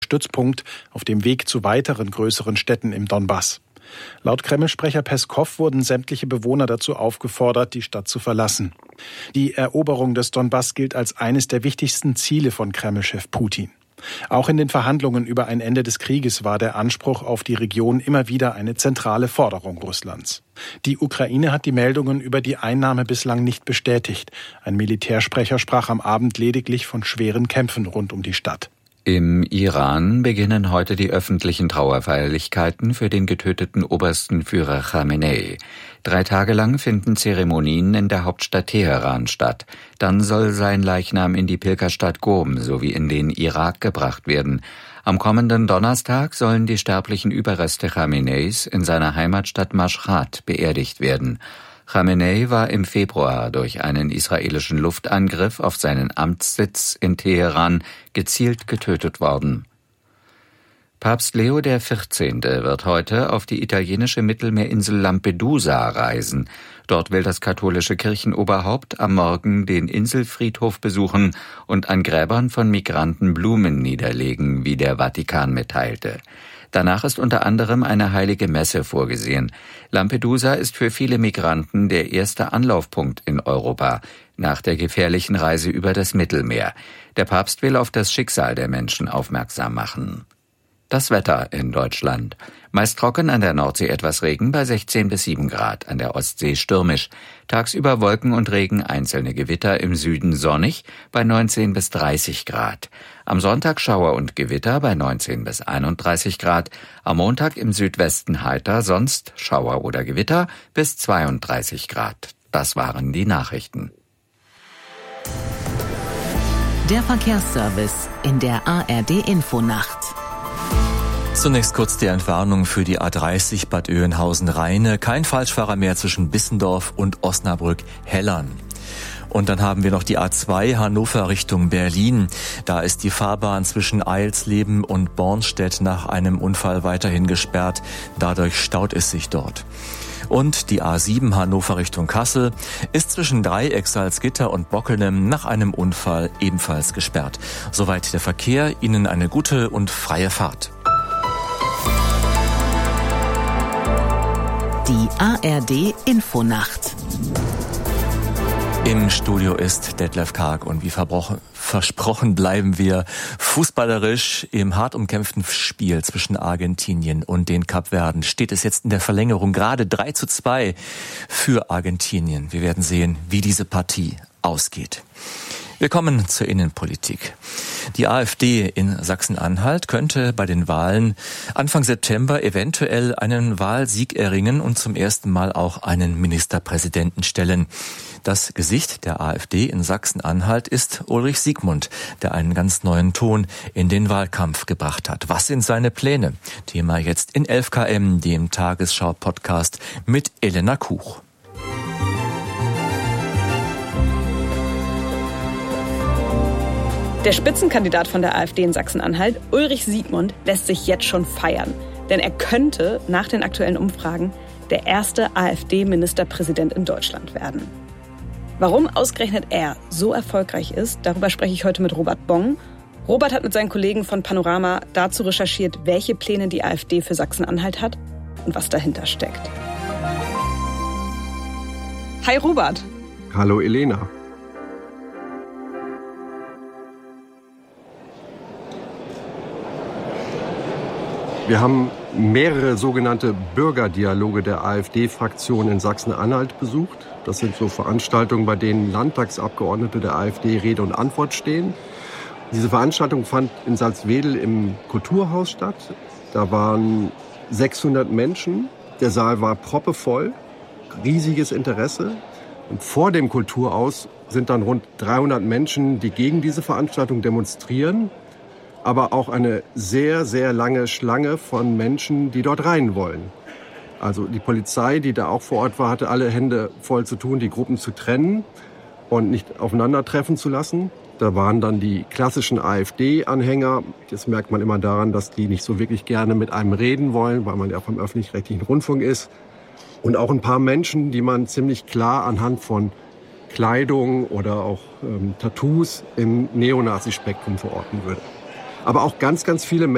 Stützpunkt auf dem Weg zu weiteren größeren Städten im Donbass. Laut Kreml-Sprecher Peskow wurden sämtliche Bewohner dazu aufgefordert, die Stadt zu verlassen. Die Eroberung des Donbass gilt als eines der wichtigsten Ziele von Kreml-Chef Putin. Auch in den Verhandlungen über ein Ende des Krieges war der Anspruch auf die Region immer wieder eine zentrale Forderung Russlands. Die Ukraine hat die Meldungen über die Einnahme bislang nicht bestätigt. Ein Militärsprecher sprach am Abend lediglich von schweren Kämpfen rund um die Stadt. Im Iran beginnen heute die öffentlichen Trauerfeierlichkeiten für den getöteten obersten Führer Khamenei. 3 Tage lang finden Zeremonien in der Hauptstadt Teheran statt. Dann soll sein Leichnam in die Pilgerstadt Qom sowie in den Irak gebracht werden. Am kommenden Donnerstag sollen die sterblichen Überreste Khameneis in seiner Heimatstadt Maschhad beerdigt werden. Khamenei war im Februar durch einen israelischen Luftangriff auf seinen Amtssitz in Teheran gezielt getötet worden. Papst Leo XIV. Wird heute auf die italienische Mittelmeerinsel Lampedusa reisen. Dort will das katholische Kirchenoberhaupt am Morgen den Inselfriedhof besuchen und an Gräbern von Migranten Blumen niederlegen, wie der Vatikan mitteilte. Danach ist unter anderem eine heilige Messe vorgesehen. Lampedusa ist für viele Migranten der erste Anlaufpunkt in Europa nach der gefährlichen Reise über das Mittelmeer. Der Papst will auf das Schicksal der Menschen aufmerksam machen. Das Wetter in Deutschland. Meist trocken, an der Nordsee etwas Regen bei 16 bis 7 Grad, an der Ostsee stürmisch. Tagsüber Wolken und Regen, einzelne Gewitter, im Süden sonnig bei 19 bis 30 Grad. Am Sonntag Schauer und Gewitter bei 19 bis 31 Grad. Am Montag im Südwesten heiter, sonst Schauer oder Gewitter bis 32 Grad. Das waren die Nachrichten. Der Verkehrsservice in der ARD-Infonacht. Zunächst kurz die Entwarnung für die A30 Bad Oeynhausen-Rheine. Kein Falschfahrer mehr zwischen Bissendorf und Osnabrück-Hellern. Und dann haben wir noch die A2 Hannover Richtung Berlin. Da ist die Fahrbahn zwischen Eilsleben und Bornstedt nach einem Unfall weiterhin gesperrt. Dadurch staut es sich dort. Und die A7 Hannover Richtung Kassel ist zwischen Dreieck, Salzgitter und Bockenem nach einem Unfall ebenfalls gesperrt. Soweit der Verkehr. Ihnen eine gute und freie Fahrt. Die ARD Infonacht. Im Studio ist Detlef Karg und wie versprochen bleiben wir fußballerisch. Im hart umkämpften Spiel zwischen Argentinien und den Kapverden steht es jetzt in der Verlängerung gerade 3:2 für Argentinien. Wir werden sehen, wie diese Partie ausgeht. Wir kommen zur Innenpolitik. Die AfD in Sachsen-Anhalt könnte bei den Wahlen Anfang September eventuell einen Wahlsieg erringen und zum ersten Mal auch einen Ministerpräsidenten stellen. Das Gesicht der AfD in Sachsen-Anhalt ist Ulrich Siegmund, der einen ganz neuen Ton in den Wahlkampf gebracht hat. Was sind seine Pläne? Thema jetzt in 11KM, dem Tagesschau-Podcast mit Elena Kuch. Der Spitzenkandidat von der AfD in Sachsen-Anhalt, Ulrich Siegmund, lässt sich jetzt schon feiern. Denn er könnte nach den aktuellen Umfragen der erste AfD-Ministerpräsident in Deutschland werden. Warum ausgerechnet er so erfolgreich ist, darüber spreche ich heute mit Robert Bong. Robert hat mit seinen Kollegen von Panorama dazu recherchiert, welche Pläne die AfD für Sachsen-Anhalt hat und was dahinter steckt. Hi Robert. Hallo Elena. Wir haben mehrere sogenannte Bürgerdialoge der AfD-Fraktion in Sachsen-Anhalt besucht. Das sind so Veranstaltungen, bei denen Landtagsabgeordnete der AfD Rede und Antwort stehen. Diese Veranstaltung fand in Salzwedel im Kulturhaus statt. Da waren 600 Menschen. Der Saal war proppevoll, riesiges Interesse. Und vor dem Kulturhaus sind dann rund 300 Menschen, die gegen diese Veranstaltung demonstrieren. Aber auch eine sehr, sehr lange Schlange von Menschen, die dort rein wollen. Also die Polizei, die da auch vor Ort war, hatte alle Hände voll zu tun, die Gruppen zu trennen und nicht aufeinandertreffen zu lassen. Da waren dann die klassischen AfD-Anhänger. Das merkt man immer daran, dass die nicht so wirklich gerne mit einem reden wollen, weil man ja vom öffentlich-rechtlichen Rundfunk ist. Und auch ein paar Menschen, die man ziemlich klar anhand von Kleidung oder auch Tattoos im Neonazi-Spektrum verorten würde. Aber auch ganz, ganz viele